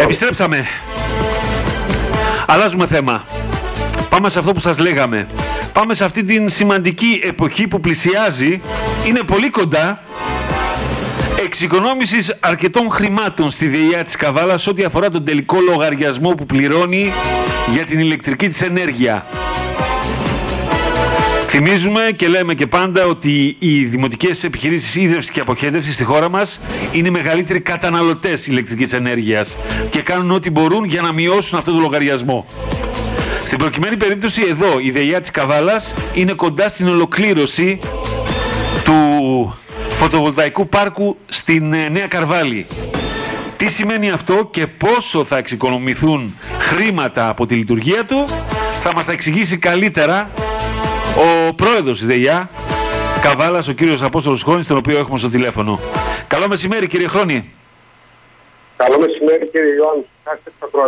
Επιστρέψαμε. Αλλάζουμε θέμα. Πάμε σε αυτό που σας λέγαμε. Πάμε σε αυτή την σημαντική εποχή που πλησιάζει, είναι πολύ κοντά, εξοικονόμησης αρκετών χρημάτων στη ΔΕΙΑ της Καβάλας ό,τι αφορά τον τελικό λογαριασμό που πληρώνει για την ηλεκτρική της ενέργεια. Θυμίζουμε και λέμε και πάντα ότι οι δημοτικές επιχειρήσεις ίδρυυσης και αποχέτευσης στη χώρα μας είναι οι μεγαλύτεροι καταναλωτές ηλεκτρικής ενέργειας και κάνουν ό,τι μπορούν για να μειώσουν αυτό το λογαριασμό. Στην προκειμένη περίπτωση εδώ η ΔΕΙΑ της Καβάλας είναι κοντά στην ολοκλήρωση του φωτοβολταϊκού πάρκου στην Νέα Καρβάλη. Τι σημαίνει αυτό και πόσο θα εξοικονομηθούν χρήματα από τη λειτουργία του θα μας τα εξηγήσει καλύτερα ο πρόεδρος της ΔΕΙΑ Καβάλας, ο κύριος Απόστολος Χρόνης, τον οποίο έχουμε στο τηλέφωνο. Καλό μεσημέρι κύριε Χρόνη. Καλό μεσημέρι κύριε Ιωάννη.